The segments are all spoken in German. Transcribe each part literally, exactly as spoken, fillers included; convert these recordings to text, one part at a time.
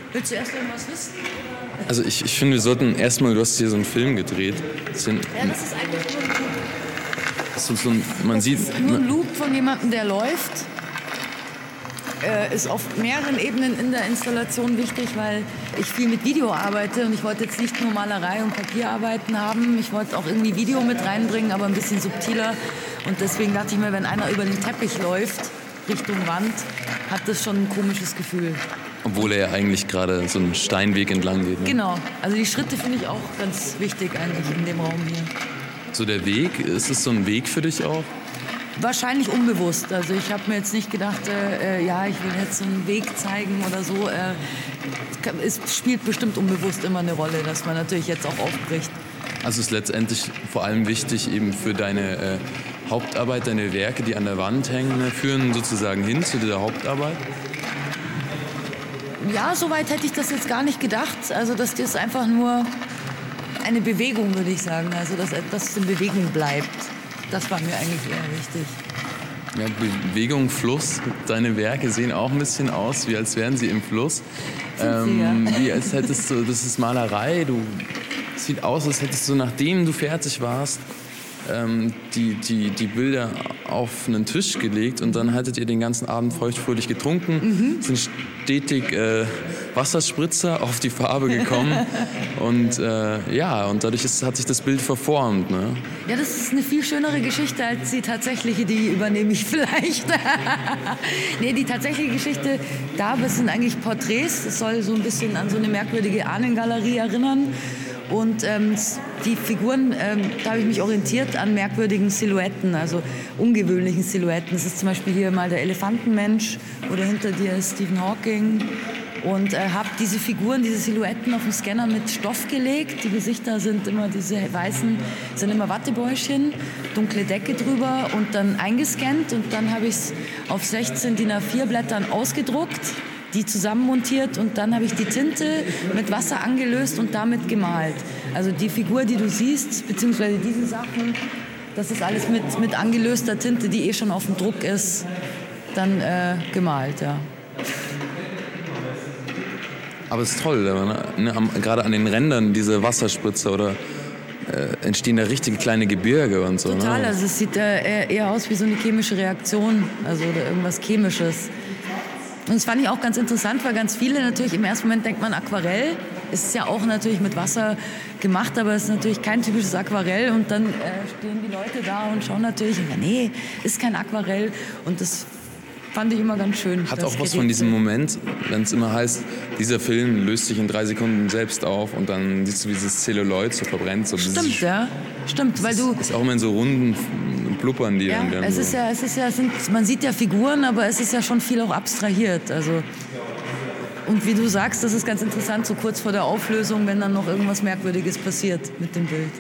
Willst du erst irgendwas wissen? Oder? Also ich, ich finde, wir sollten erstmal, du hast hier so einen Film gedreht. Das sind, ja, das ist eigentlich nur ein Loop. Das ist so ein, man das sieht, ist nur ein Loop von jemandem, der läuft. Äh, ist auf mehreren Ebenen in der Installation wichtig, weil ich viel mit Video arbeite und ich wollte jetzt nicht nur Malerei und Papierarbeiten haben. Ich wollte auch irgendwie Video mit reinbringen, aber ein bisschen subtiler. Und deswegen dachte ich mir, wenn einer über den Teppich läuft, Richtung Wand, hat das schon ein komisches Gefühl. Obwohl er ja eigentlich gerade so einen Steinweg entlang geht. Ne? Genau, also die Schritte finde ich auch ganz wichtig eigentlich in dem Raum hier. So der Weg, ist es so ein Weg für dich auch? Wahrscheinlich unbewusst. Also ich habe mir jetzt nicht gedacht, äh, ja, ich will jetzt so einen Weg zeigen oder so. Äh, es spielt bestimmt unbewusst immer eine Rolle, dass man natürlich jetzt auch aufbricht. Also ist letztendlich vor allem wichtig eben für deine äh, Hauptarbeit, deine Werke, die an der Wand hängen, ne, führen sozusagen hin zu dieser Hauptarbeit? Ja, soweit hätte ich das jetzt gar nicht gedacht. Also das ist einfach nur eine Bewegung, würde ich sagen. Also dass etwas in Bewegung bleibt. Das war mir eigentlich eher wichtig. Ja, Bewegung, Fluss. Deine Werke sehen auch ein bisschen aus, wie als wären sie im Fluss. Sind sie, ähm, ja. Wie als hättest du, das ist Malerei. Du es sieht aus, als hättest du, nachdem du fertig warst, ähm, die, die, die Bilder auf einen Tisch gelegt und dann hattet ihr den ganzen Abend feuchtfröhlich getrunken, mhm. sind stetig äh, Wasserspritzer auf die Farbe gekommen und äh, ja, und dadurch ist, hat sich das Bild verformt. Ne? Ja, das ist eine viel schönere Geschichte als die tatsächliche, die übernehme ich vielleicht. Nee, die tatsächliche Geschichte, da sind eigentlich Porträts, das soll so ein bisschen an so eine merkwürdige Ahnengalerie erinnern. Und ähm, die Figuren, ähm, da habe ich mich orientiert an merkwürdigen Silhouetten, also ungewöhnlichen Silhouetten. Das ist zum Beispiel hier mal der Elefantenmensch oder hinter dir ist Stephen Hawking. Und äh, habe diese Figuren, diese Silhouetten auf den Scanner mit Stoff gelegt. Die Gesichter sind immer diese weißen, sind immer Wattebäuschen, dunkle Decke drüber und dann eingescannt. Und dann habe ich es auf sechzehn D I N A vier Blättern ausgedruckt, die zusammenmontiert und dann habe ich die Tinte mit Wasser angelöst und damit gemalt. Also die Figur, die du siehst, beziehungsweise diese Sachen, das ist alles mit, mit angelöster Tinte, die eh schon auf dem Druck ist, dann äh, gemalt, ja. Aber es ist toll, ne? Gerade an den Rändern diese Wasserspritzer oder äh, entstehen da richtige kleine Gebirge und so. Total, ne? also es sieht äh, eher aus wie so eine chemische Reaktion, also oder irgendwas Chemisches. Und das fand ich auch ganz interessant, weil ganz viele natürlich im ersten Moment denkt man Aquarell. Es ist ja auch natürlich mit Wasser gemacht, aber es ist natürlich kein typisches Aquarell. Und dann äh, stehen die Leute da und schauen natürlich, ja, nee, ist kein Aquarell. Und das fand ich immer ganz schön. Hat auch was von diesem Moment, wenn es immer heißt, dieser Film löst sich in drei Sekunden selbst auf und dann siehst du, wie dieses Zelluloid so verbrennt. So Stimmt, ja. Stimmt, weil du... ist auch immer in so runden Blubbern, die ja, dann werden. Es so. ist ja, es ist ja, es sind, man sieht ja Figuren, aber es ist ja schon viel auch abstrahiert. Also, und wie du sagst, das ist ganz interessant, so kurz vor der Auflösung, wenn dann noch irgendwas Merkwürdiges passiert mit dem Bild.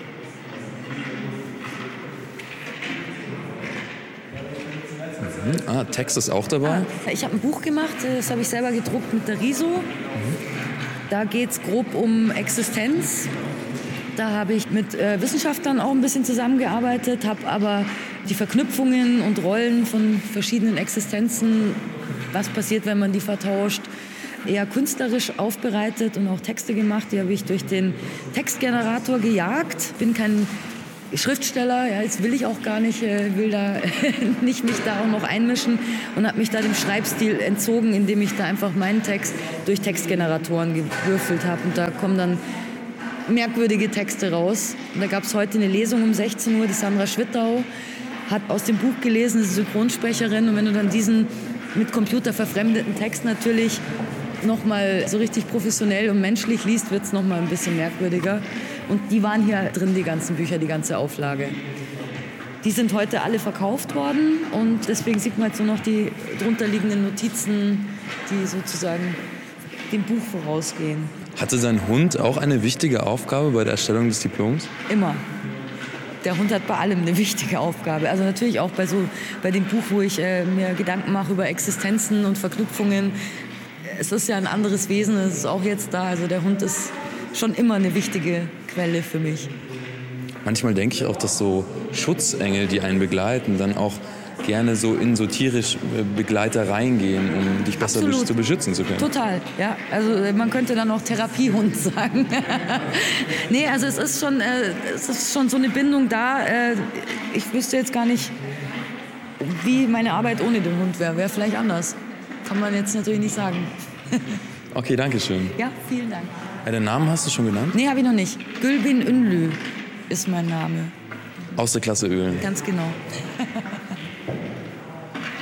Ah, Text ist auch dabei? Ah, ich habe ein Buch gemacht, das habe ich selber gedruckt mit der Riso. Mhm. Da geht es grob um Existenz. Da habe ich mit äh, Wissenschaftlern auch ein bisschen zusammengearbeitet, habe aber die Verknüpfungen und Rollen von verschiedenen Existenzen, was passiert, wenn man die vertauscht, eher künstlerisch aufbereitet und auch Texte gemacht. Die habe ich durch den Textgenerator gejagt. Bin kein Schriftsteller, ja, jetzt will ich auch gar nicht, äh, will da nicht mich da auch noch einmischen und habe mich da dem Schreibstil entzogen, indem ich da einfach meinen Text durch Textgeneratoren gewürfelt habe. Und da kommen dann merkwürdige Texte raus. Und da gab es heute eine Lesung um sechzehn Uhr, die Sandra Schwittau hat aus dem Buch gelesen, das ist Synchronsprecherin. Und wenn du dann diesen mit Computer verfremdeten Text natürlich nochmal so richtig professionell und menschlich liest, wird es nochmal ein bisschen merkwürdiger. Und die waren hier drin, die ganzen Bücher, die ganze Auflage. Die sind heute alle verkauft worden und deswegen sieht man jetzt nur noch die drunterliegenden Notizen, die sozusagen dem Buch vorausgehen. Hatte sein Hund auch eine wichtige Aufgabe bei der Erstellung des Diploms? Immer. Der Hund hat bei allem eine wichtige Aufgabe. Also natürlich auch bei, so, bei dem Buch, wo ich äh, mir Gedanken mache über Existenzen und Verknüpfungen. Es ist ja ein anderes Wesen, es ist auch jetzt da. Also der Hund ist schon immer eine wichtige Quelle für mich. Manchmal denke ich auch, dass so Schutzengel, die einen begleiten, dann auch gerne so in so tierisch Begleiter reingehen, um dich besser Absolut. zu beschützen zu können. Total, ja. Also man könnte dann auch Therapiehund sagen. Nee, also es ist schon, äh, es ist schon so eine Bindung da. Äh, ich wüsste jetzt gar nicht, wie meine Arbeit ohne den Hund wäre. Wäre vielleicht anders. Kann man jetzt natürlich nicht sagen. Okay, danke schön. Ja, vielen Dank. Ja, den Namen hast du schon genannt? Nee, habe ich noch nicht. Gülbin Ünlü ist mein Name. Aus der Klasse Ölen. Ganz genau.